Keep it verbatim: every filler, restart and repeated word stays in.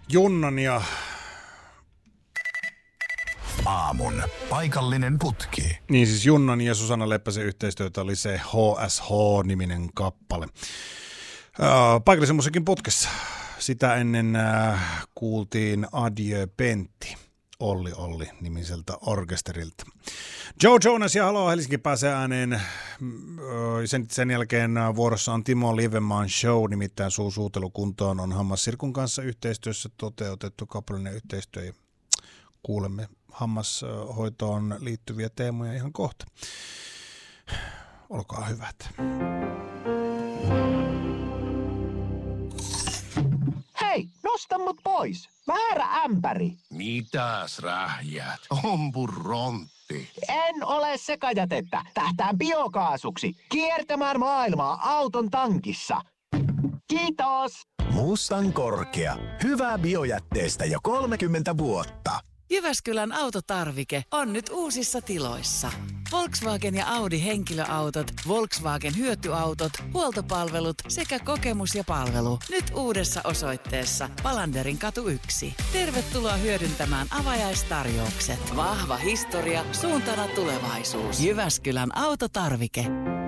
Junnan ja aamun paikallinen putki. Niin siis Junnan ja Susanna Leppäsen yhteistyötä oli se H S H-niminen kappale. Uh, paikallisen musiikin putkessa. Sitä ennen uh, kuultiin Adieu Pentti, Olli Olli nimiseltä orkesterilta. Joe Jonas ja Halo Helsinki pääsee ääneen. Sen, sen jälkeen vuorossa on Timo Livemaan show, nimittäin Suu suutelukuntoon on Hammassirkun kanssa yhteistyössä toteutettu kaupallinen yhteistyö. Ja kuulemme hammashoitoon liittyviä teemoja ihan kohta. Olkaa hyvät. Hei, nosta mut pois. Väärä ämpäri. Mitäs rähjät? Ompu rontti. En ole sekajätettä. Tähtään biokaasuksi. Kiertämään maailmaa auton tankissa. Kiitos. Mustan Korkea. Hyvää biojätteestä jo kolmekymmentä vuotta. Jyväskylän autotarvike on nyt uusissa tiloissa. Volkswagen ja Audi henkilöautot, Volkswagen hyötyautot, huoltopalvelut sekä kokemus ja palvelu. Nyt uudessa osoitteessa Palanderin katu yksi. Tervetuloa hyödyntämään avajaistarjoukset. Vahva historia, suuntana tulevaisuus. Jyväskylän autotarvike.